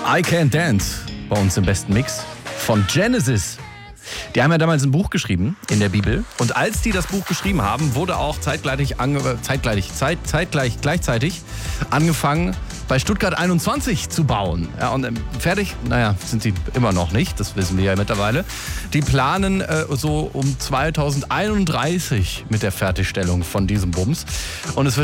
I Can't Dance bei uns im besten Mix von Genesis. Die haben ja damals ein Buch geschrieben in der Bibel. Und als die das Buch geschrieben haben, wurde auch gleichzeitig angefangen, bei Stuttgart 21 zu bauen. Ja, und fertig, sind sie immer noch nicht, das wissen wir ja mittlerweile. Die planen so um 2031 mit der Fertigstellung von diesem Bums. Und es wird